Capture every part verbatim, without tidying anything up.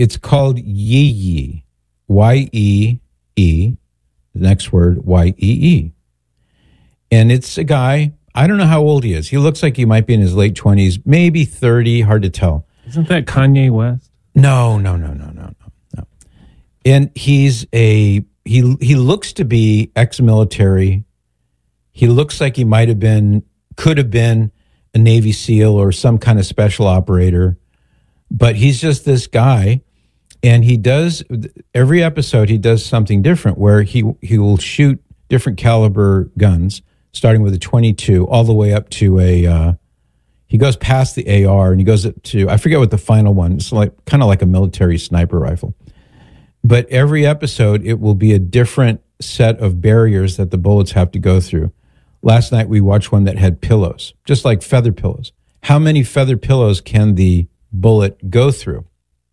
It's called Yee Yee, Y E E, the next word, Y E E. And it's a guy, I don't know how old he is. He looks like he might be in his late twenties, maybe thirty, hard to tell. Isn't that Kanye West? No, no, no, no, no, no, no. And he's a, he he looks to be ex-military. He looks like he might have been, could have been a Navy SEAL or some kind of special operator. But he's just this guy. And he does, every episode, he does something different where he he will shoot different caliber guns, starting with a twenty-two all the way up to a, uh, he goes past the A R and he goes up to, I forget what the final one, it's like kind of like a military sniper rifle. But every episode, it will be a different set of barriers that the bullets have to go through. Last night, we watched one that had pillows, just like feather pillows. How many feather pillows can the bullet go through?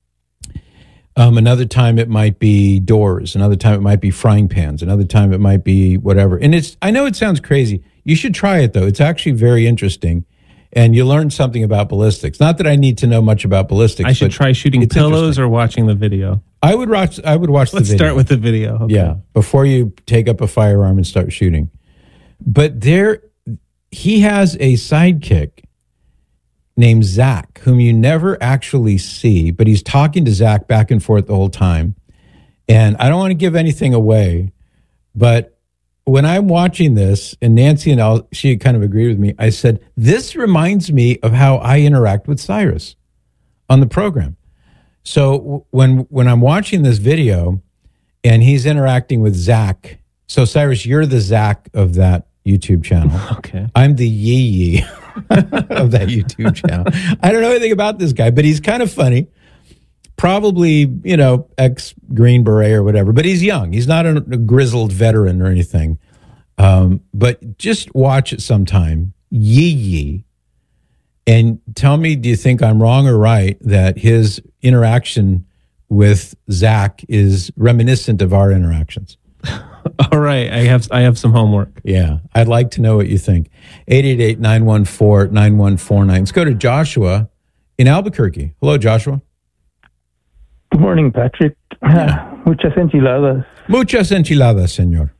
Um, another time it might be doors. Another time it might be frying pans. Another time it might be whatever. And it's, I know it sounds crazy. You should try it though. It's actually very interesting. And you learn something about ballistics. Not that I need to know much about ballistics. I should try shooting pillows or watching the video. I would watch, I would watch Let's the video. start with the video. Okay. Yeah. Before you take up a firearm and start shooting. But there, he has a sidekick named Zach, whom you never actually see, but he's talking to Zach back and forth the whole time. And I don't want to give anything away, but when I'm watching this, and Nancy and I, she kind of agreed with me, I said, this reminds me of how I interact with Cyrus on the program. So when when I'm watching this video and he's interacting with Zach, so Cyrus, you're the Zach of that YouTube channel. Okay. I'm the Yee Yee of that YouTube channel. I don't know anything about this guy, but he's kind of funny. Probably, you know, ex-Green Beret or whatever, but he's young. He's not a, a grizzled veteran or anything. Um, but just watch it sometime, Yee Yee, and tell me, do you think I'm wrong or right that his interaction with Zach is reminiscent of our interactions? All right. I have I have some homework. Yeah. I'd like to know what you think. eight eight eight, nine one four, nine one four nine. Let's go to Joshua in Albuquerque. Hello, Joshua. Good morning, Patrick. Yeah. Muchas enchiladas. Muchas enchiladas, senor.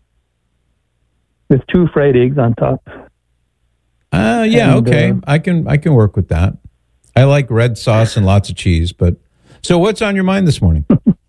With two fried eggs on top. Uh, yeah, and, okay. Uh, I can I can work with that. I like red sauce and lots of cheese. But so what's on your mind this morning?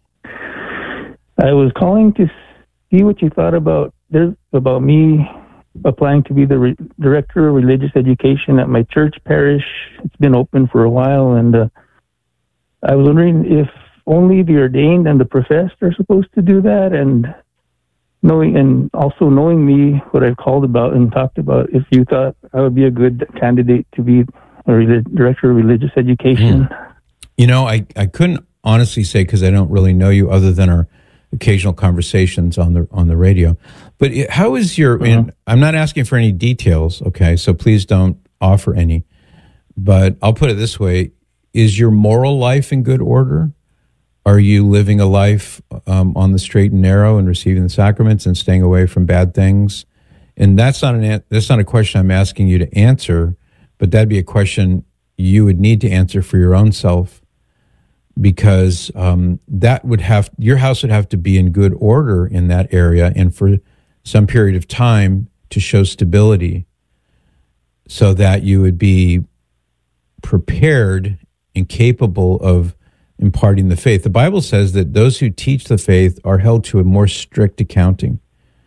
I was calling to see what you thought about this, about me applying to be the re- director of religious education at my church parish. It's been open for a while, and uh, I was wondering if only the ordained and the professed are supposed to do that, and knowing, and also knowing me, what I've called about and talked about, if you thought I would be a good candidate to be a re- director of religious education. Mm. You know, I, I couldn't honestly say because I don't really know you other than our occasional conversations on the on the radio. But how is your, uh-huh. and I'm not asking for any details, okay, so please don't offer any, but I'll put it this way, is your moral life in good order? Are you living a life um, on the straight and narrow and receiving the sacraments and staying away from bad things? And that's not an that's not a question I'm asking you to answer, but that'd be a question you would need to answer for your own self, because um, that would have your house would have to be in good order in that area and for some period of time to show stability, so that you would be prepared and capable of imparting the faith. The Bible says that those who teach the faith are held to a more strict accounting.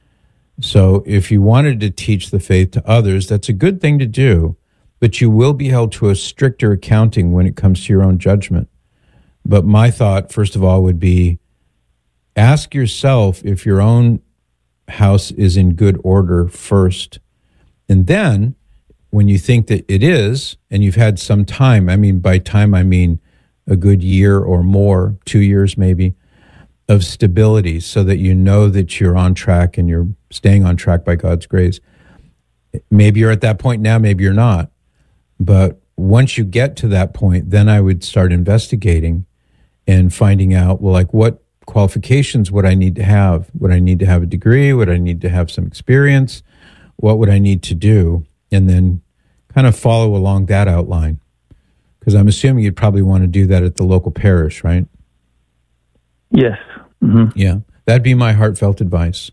So if you wanted to teach the faith to others, that's a good thing to do, but you will be held to a stricter accounting when it comes to your own judgment. But my thought, first of all, would be ask yourself if your own house is in good order first. And then when you think that it is, and you've had some time, I mean, by time, I mean a good year or more, two years maybe, of stability, so that you know that you're on track and you're staying on track by God's grace. Maybe you're at that point now, maybe you're not. But once you get to that point, then I would start investigating and finding out, well, like, what qualifications would I need to have? Would I need to have a degree? Would I need to have some experience? What would I need to do? And then kind of follow along that outline. Because I'm assuming you'd probably want to do that at the local parish, right? Yes. Mm-hmm. Yeah, that'd be my heartfelt advice.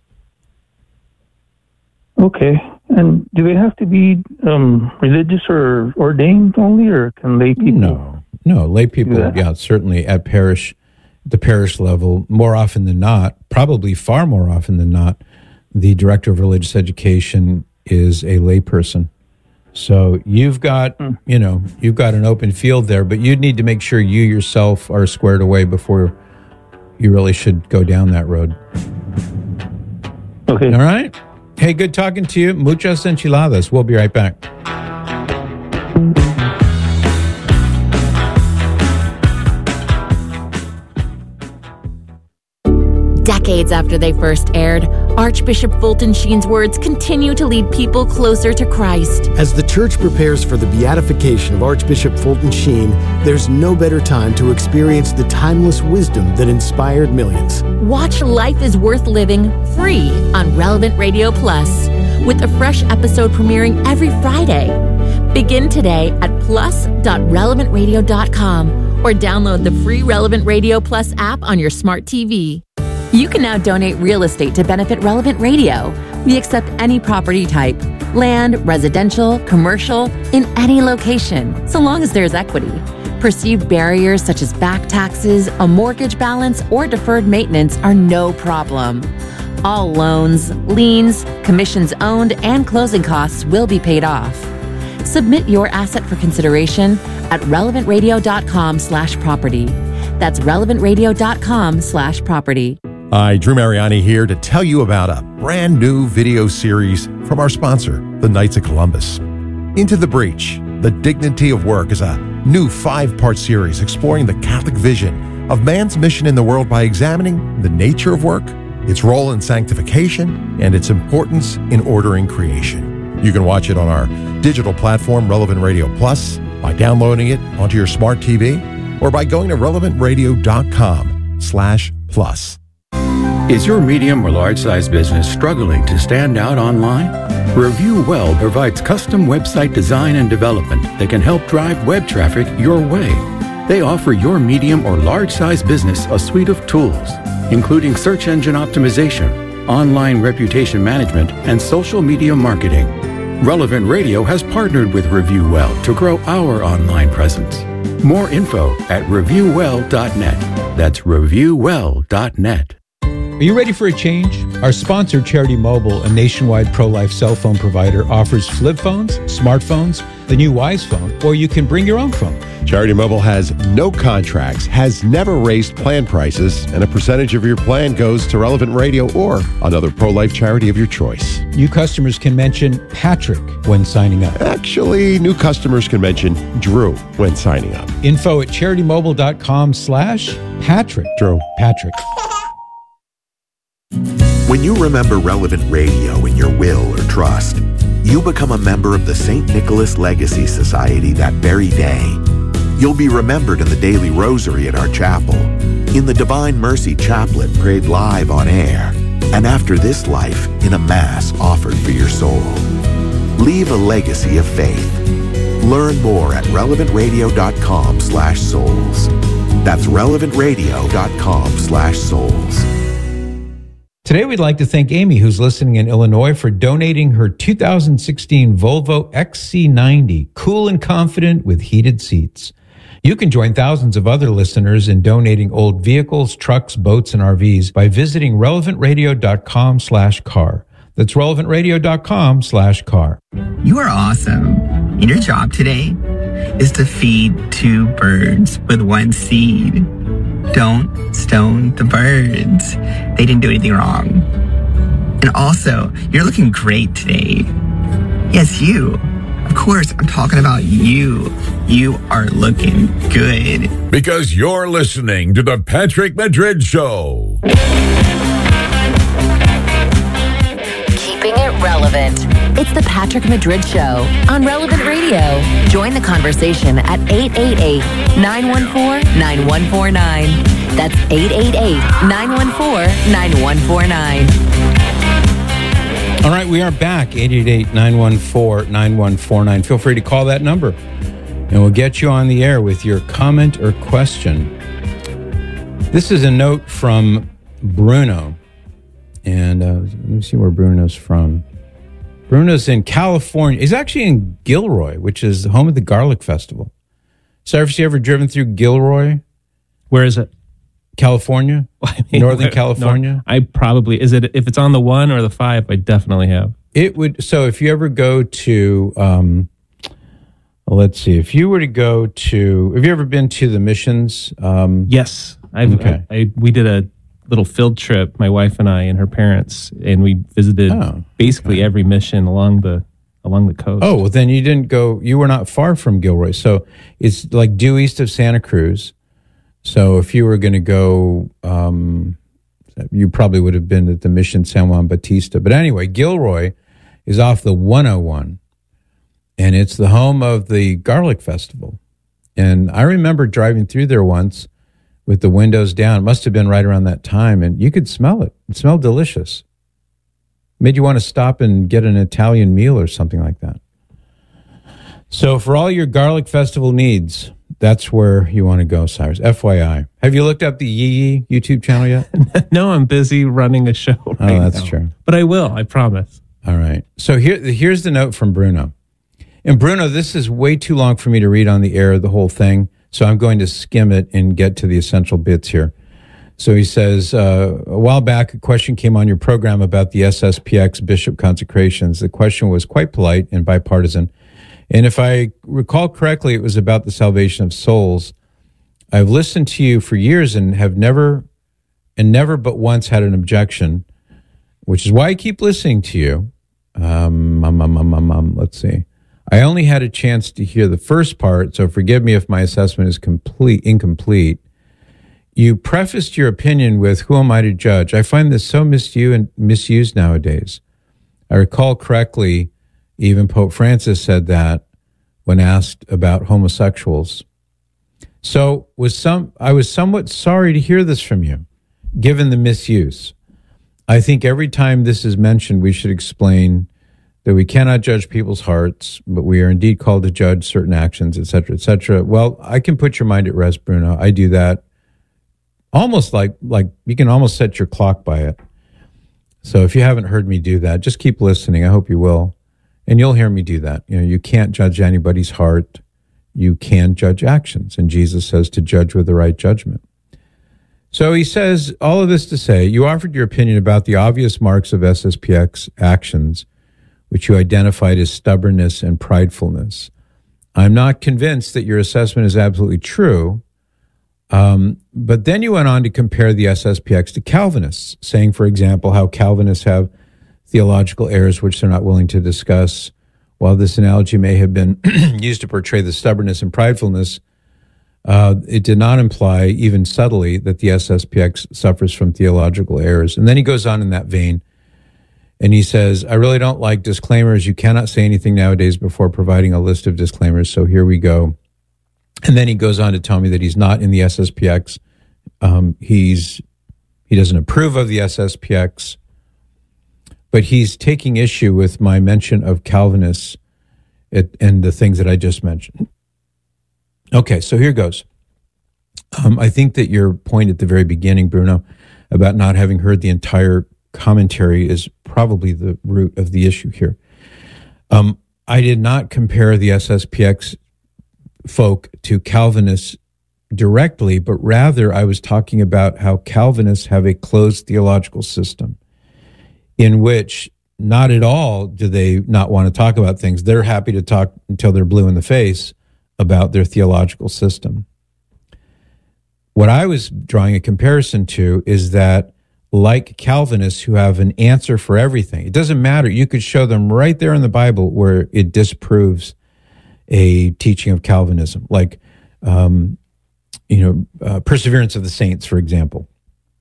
Okay. And do they have to be um, religious or ordained only, or can lay people? No, no, lay people, yeah, certainly at parish, the parish level, more often than not, probably far more often than not, the director of religious education is a lay person. So you've got, mm. you know, you've got an open field there, but you'd need to make sure you yourself are squared away before you really should go down that road. Okay. All right. Hey, good talking to you. Muchas enchiladas. We'll be right back. Decades after they first aired, Archbishop Fulton Sheen's words continue to lead people closer to Christ. As the church prepares for the beatification of Archbishop Fulton Sheen, there's no better time to experience the timeless wisdom that inspired millions. Watch Life is Worth Living free on Relevant Radio Plus, with a fresh episode premiering every Friday. Begin today at plus dot relevant radio dot com or download the free Relevant Radio Plus app on your smart T V. You can now donate real estate to benefit Relevant Radio. We accept any property type, land, residential, commercial, in any location, so long as there's equity. Perceived barriers such as back taxes, a mortgage balance, or deferred maintenance are no problem. All loans, liens, commissions owned, and closing costs will be paid off. Submit your asset for consideration at relevant radio dot com slash property. That's relevant radio dot com slash property. Hi, Drew Mariani here to tell you about a brand new video series from our sponsor, the Knights of Columbus. Into the Breach, The Dignity of Work is a new five-part series exploring the Catholic vision of man's mission in the world by examining the nature of work, its role in sanctification, and its importance in ordering creation. You can watch it on our digital platform, Relevant Radio Plus, by downloading it onto your smart T V, or by going to relevant radio dot com slash plus. Is your medium or large-size business struggling to stand out online? Review Well provides custom website design and development that can help drive web traffic your way. They offer your medium or large-size business a suite of tools, including search engine optimization, online reputation management, and social media marketing. Relevant Radio has partnered with Review Well to grow our online presence. More info at review well dot net. That's review well dot net. Are you ready for a change? Our sponsor, Charity Mobile, a nationwide pro-life cell phone provider, offers flip phones, smartphones, the new Wise phone, or you can bring your own phone. Charity Mobile has no contracts, has never raised plan prices, and a percentage of your plan goes to Relevant Radio or another pro-life charity of your choice. New customers can mention Patrick when signing up. Actually, new customers can mention Drew when signing up. Info at charity mobile dot com slash Patrick. Drew. Patrick. When you remember Relevant Radio in your will or trust, you become a member of the Saint Nicholas Legacy Society that very day. You'll be remembered in the daily rosary at our chapel, in the Divine Mercy Chaplet prayed live on air, and after this life in a Mass offered for your soul. Leave a legacy of faith. Learn more at relevant radio dot com slash souls. That's relevant radio dot com slash souls. Today, we'd like to thank Amy, who's listening in Illinois, for donating her two thousand sixteen Volvo X C ninety, cool and confident with heated seats. You can join thousands of other listeners in donating old vehicles, trucks, boats, and R Vs by visiting relevant radio dot com slash car. That's relevant radio dot com slash car. You are awesome. And your job today is to feed two birds with one seed. Don't stone the birds. They didn't do anything wrong. And also, you're looking great today. Yes, you. Of course, I'm talking about you. You are looking good. Because you're listening to the Patrick Madrid Show. Keeping it relevant. It's the Patrick Madrid Show on Relevant Radio. Join the conversation at eight eight eight, nine one four, nine one four nine. That's eight eight eight, nine one four, nine one four nine. All right, we are back, eight eight eight, nine one four, nine one four nine. Feel free to call that number, and we'll get you on the air with your comment or question. This is a note from Bruno. And uh, let me see where Bruno's from. Bruno's in California. He's actually in Gilroy, which is the home of the Garlic Festival. Cyrus, you ever driven through Gilroy? Where is it? California? I mean, Northern where, California? No, I probably, is it, if it's on the one or the five, I definitely have. It would, so if you ever go to, um, let's see, if you were to go to, have you ever been to the missions? Um, yes. I've, okay. I, I, we did a little field trip, my wife and I and her parents, and we visited oh, basically okay. every mission along the along the coast. Oh, well, then you didn't go, you were not far from Gilroy. So it's like due east of Santa Cruz. So if you were going to go, um, you probably would have been at the Mission San Juan Bautista. But anyway, Gilroy is off the one oh one, and it's the home of the Garlic Festival. And I remember driving through there once with the windows down. It must have been right around that time, and you could smell it. It smelled delicious. Made you want to stop and get an Italian meal or something like that. So for all your Garlic Festival needs, that's where you want to go, Cyrus. F Y I. Have you looked up the Yee Yee YouTube channel yet? No, I'm busy running a show right now. Oh, that's now. True. But I will, I promise. All right. So here, here's the note from Bruno. And Bruno, this is way too long for me to read on the air, the whole thing. So I'm going to skim it and get to the essential bits here. So he says, uh, a while back, a question came on your program about the S S P X bishop consecrations. The question was quite polite and bipartisan. And if I recall correctly, it was about the salvation of souls. I've listened to you for years and have never, and never but once had an objection, which is why I keep listening to you. Um, um, um, um, um, um, let's see. I only had a chance to hear the first part, so forgive me if my assessment is complete incomplete. You prefaced your opinion with, who am I to judge? I find this so misused and misused nowadays. I recall correctly, even Pope Francis said that when asked about homosexuals. So was some, I was somewhat sorry to hear this from you, given the misuse. I think every time this is mentioned, we should explain that we cannot judge people's hearts, but we are indeed called to judge certain actions, et cetera, et cetera. Well, I can put your mind at rest, Bruno. I do that almost like, like you can almost set your clock by it. So if you haven't heard me do that, just keep listening. I hope you will. And you'll hear me do that. You know, you can't judge anybody's heart. You can judge actions. And Jesus says to judge with the right judgment. So he says all of this to say, you offered your opinion about the obvious marks of S S P X actions, which you identified as stubbornness and pridefulness. I'm not convinced that your assessment is absolutely true. Um, but then you went on to compare the S S P X to Calvinists, saying, for example, how Calvinists have theological errors which they're not willing to discuss. While this analogy may have been used to portray the stubbornness and pridefulness, uh, it did not imply, even subtly, that the S S P X suffers from theological errors. And then he goes on in that vein, and he says, I really don't like disclaimers. You cannot say anything nowadays before providing a list of disclaimers, so here we go. And then he goes on to tell me that he's not in the S S P X. Um, he's he doesn't approve of the S S P X, but he's taking issue with my mention of Calvinists it, and the things that I just mentioned. Okay, so here goes. Um, I think that your point at the very beginning, Bruno, about not having heard the entire commentary is probably the root of the issue here. Um, I did not compare the S S P X folk to Calvinists directly, but rather I was talking about how Calvinists have a closed theological system in which not at all do they not want to talk about things. They're happy to talk until they're blue in the face about their theological system. What I was drawing a comparison to is that, like Calvinists who have an answer for everything, it doesn't matter. You could show them right there in the Bible where it disproves a teaching of Calvinism, like, um, you know, uh, Perseverance of the Saints, for example,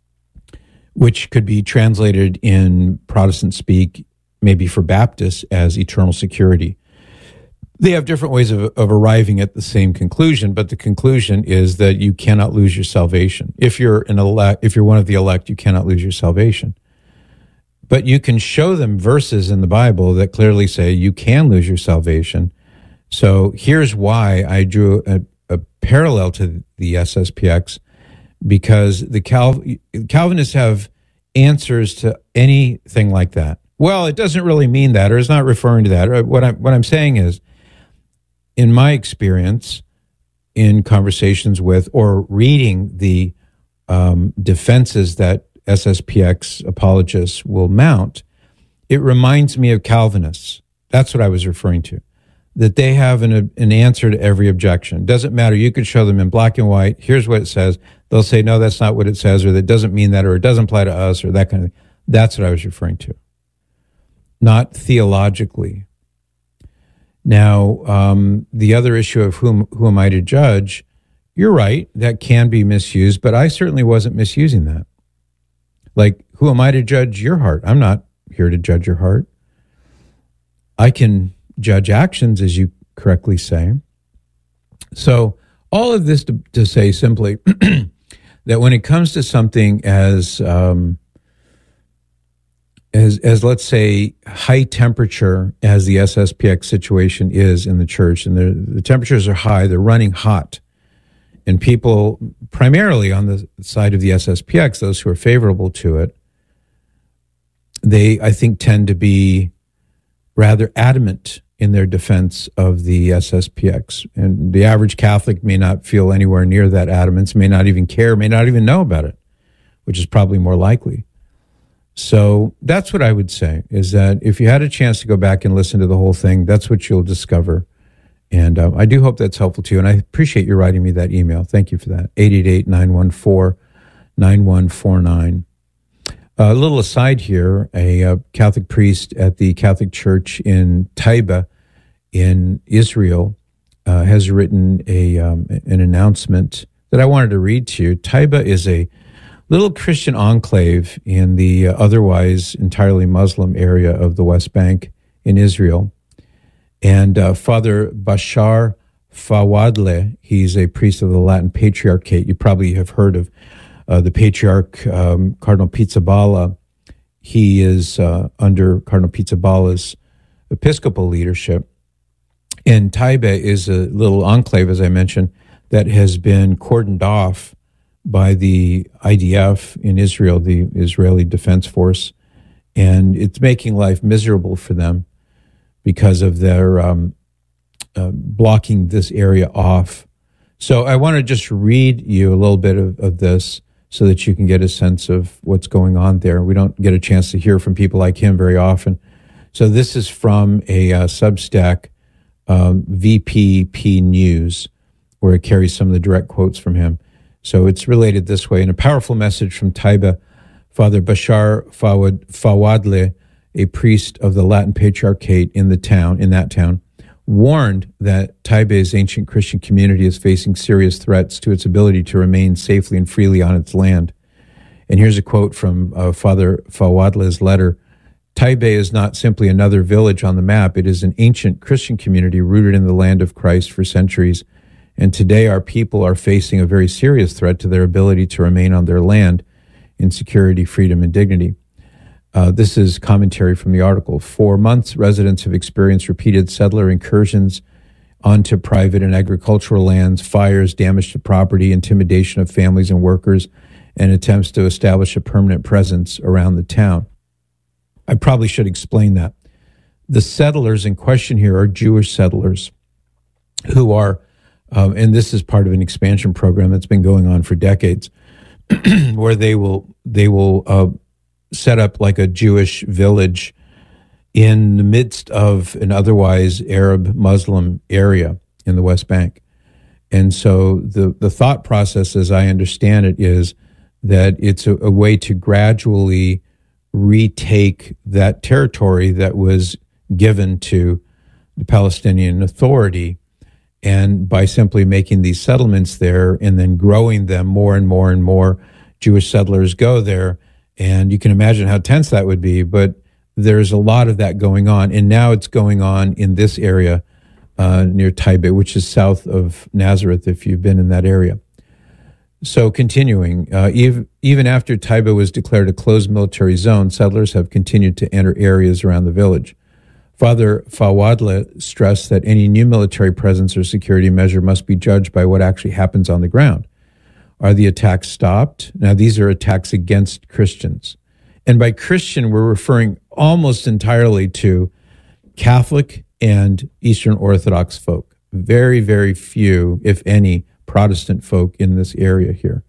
which could be translated in Protestant speak, maybe for Baptists, as eternal security. They have different ways of, of arriving at the same conclusion, but the conclusion is that you cannot lose your salvation. If you're an elect, if you're one of the elect, you cannot lose your salvation. But you can show them verses in the Bible that clearly say you can lose your salvation. So here's why I drew a, a parallel to the S S P X, because the Cal- Calvinists have answers to anything like that. Well, it doesn't really mean that, or it's not referring to that. What I'm, what I'm saying is, in my experience, in conversations with or reading the um, defenses that S S P X apologists will mount, it reminds me of Calvinists. That's what I was referring to, that they have an, an answer to every objection. Doesn't matter. You could show them in black and white. Here's what it says. They'll say, no, that's not what it says, or that doesn't mean that, or it doesn't apply to us, or that kind of thing. That's what I was referring to, not theologically. Now, um, the other issue of whom who am I to judge, you're right, that can be misused, but I certainly wasn't misusing that. Like, who am I to judge your heart? I'm not here to judge your heart. I can judge actions, as you correctly say. So all of this to, to say simply that when it comes to something as um, as as let's say high temperature as the S S P X situation is in the church, and the temperatures are high, they're running hot, and people primarily on the side of the S S P X, those who are favorable to it, they I think tend to be rather adamant in their defense of the S S P X. And the average Catholic may not feel anywhere near that adamance, may not even care, may not even know about it, which is probably more likely. So that's what I would say, is that if you had a chance to go back and listen to the whole thing, that's what you'll discover. And um, I do hope that's helpful to you. And I appreciate you writing me that email. Thank you for that. eight eight eight, nine one four, nine one four nine. Uh, a little aside here, a uh, Catholic priest at the Catholic Church in Taiba in Israel uh, has written a um, an announcement that I wanted to read to you. Taiba is a little Christian enclave in the uh, otherwise entirely Muslim area of the West Bank in Israel. And uh, Father Bashar Fawadle, he's a priest of the Latin Patriarchate. You probably have heard of Uh, the Patriarch, um, Cardinal Pizzaballa. He is uh, under Cardinal Pizzabala's episcopal leadership. And Taiba is a little enclave, as I mentioned, that has been cordoned off by the I D F in Israel, the Israeli Defense Force. And it's making life miserable for them because of their um, uh, blocking this area off. So I want to just read you a little bit of, of this, so that you can get a sense of what's going on there. We don't get a chance to hear from people like him very often. So this is from a uh, Substack, um, V P P News, where it carries some of the direct quotes from him. So it's related this way. In a powerful message from Taiba, Father Bashar Fawad, Fawadle, a priest of the Latin Patriarchate in the town, in that town, warned that Taiba's ancient Christian community is facing serious threats to its ability to remain safely and freely on its land. And here's a quote from uh, Father Fawadle's letter. Taiba is not simply another village on the map. It is an ancient Christian community rooted in the land of Christ for centuries. And today our people are facing a very serious threat to their ability to remain on their land in security, freedom, and dignity. Uh, this is commentary from the article. For months, residents have experienced repeated settler incursions onto private and agricultural lands, fires, damage to property, intimidation of families and workers, and attempts to establish a permanent presence around the town. I probably should explain that. The settlers in question here are Jewish settlers who are, um, and this is part of an expansion program that's been going on for decades, where they will they will uh, set up like a Jewish village in the midst of an otherwise Arab Muslim area in the West Bank. And so the, the thought process, as I understand it, is that it's a, a way to gradually retake that territory that was given to the Palestinian Authority. And by simply making these settlements there and then growing them more and more and more, Jewish settlers go there. And you can imagine how tense that would be, but there's a lot of that going on. And now it's going on in this area uh, near Taiba, which is south of Nazareth, if you've been in that area. So continuing, uh, even, even after Taiba was declared a closed military zone, settlers have continued to enter areas around the village. Father Fawadle stressed that any new military presence or security measure must be judged by what actually happens on the ground. Are the attacks stopped? Now, these are attacks against Christians. And by Christian, we're referring almost entirely to Catholic and Eastern Orthodox folk. Very, very few, if any, Protestant folk in this area here.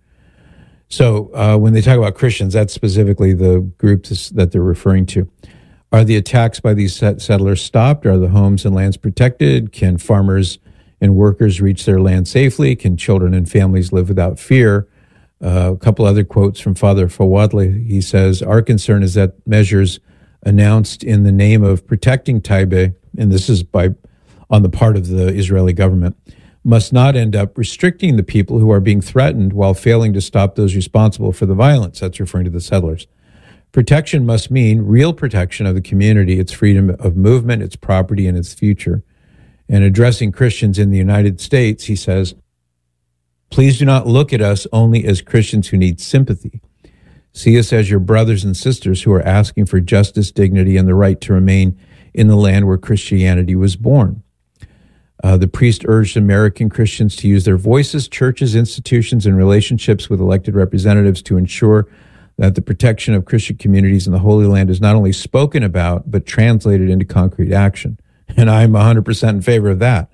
So uh, when they talk about Christians, that's specifically the group that they're referring to. Are the attacks by these settlers stopped? Are the homes and lands protected? Can farmers and workers reach their land safely? Can children and families live without fear? Uh, a couple other quotes from Father Fawadli. He says, our concern is that measures announced in the name of protecting Taibe, and this is by on the part of the Israeli government, must not end up restricting the people who are being threatened while failing to stop those responsible for the violence. That's referring to the settlers. Protection must mean real protection of the community, its freedom of movement, its property, and its future. And addressing Christians in the United States, he says, please do not look at us only as Christians who need sympathy. See us as your brothers and sisters who are asking for justice, dignity, and the right to remain in the land where Christianity was born. Uh, the priest urged American Christians to use their voices, churches, institutions, and relationships with elected representatives to ensure that the protection of Christian communities in the Holy Land is not only spoken about, but translated into concrete action. And I'm one hundred percent in favor of that.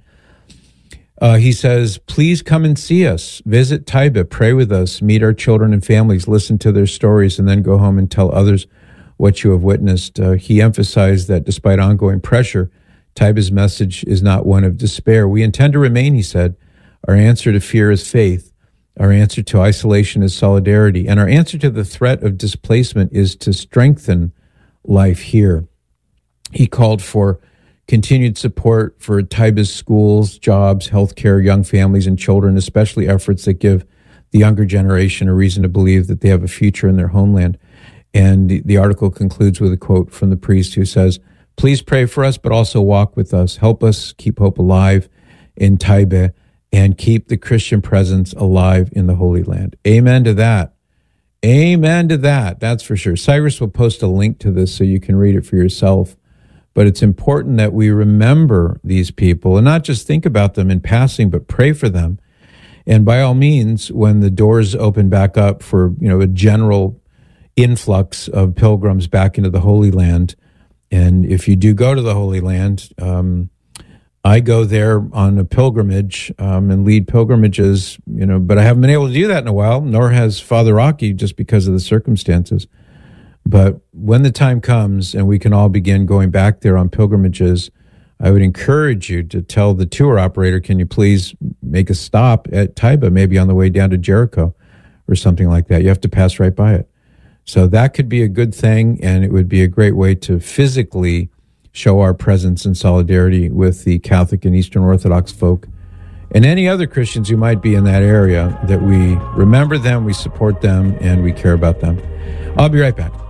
Uh, he says, please come and see us. Visit Taiba, pray with us, meet our children and families, listen to their stories, and then go home and tell others what you have witnessed. Uh, he emphasized that despite ongoing pressure, Taiba's message is not one of despair. We intend to remain, he said. Our answer to fear is faith. Our answer to isolation is solidarity. And our answer to the threat of displacement is to strengthen life here. He called for continued support for Taiba's schools, jobs, healthcare, young families, and children, especially efforts that give the younger generation a reason to believe that they have a future in their homeland. And the, the article concludes with a quote from the priest who says, please pray for us, but also walk with us. Help us keep hope alive in Taiba and keep the Christian presence alive in the Holy Land. Amen to that. Amen to that. That's for sure. Cyrus will post a link to this so you can read it for yourself. But it's important that we remember these people and not just think about them in passing, but pray for them. And by all means, when the doors open back up for, you know, a general influx of pilgrims back into the Holy Land, and if you do go to the Holy Land, um, I go there on a pilgrimage um, and lead pilgrimages, you know, but I haven't been able to do that in a while, nor has Father Rocky, just because of the circumstances. But when the time comes and we can all begin going back there on pilgrimages, I would encourage you to tell the tour operator, can you please make a stop at Taiba, maybe on the way down to Jericho or something like that. You have to pass right by it. So that could be a good thing, and it would be a great way to physically show our presence and solidarity with the Catholic and Eastern Orthodox folk and any other Christians who might be in that area, that we remember them, we support them, and we care about them. I'll be right back.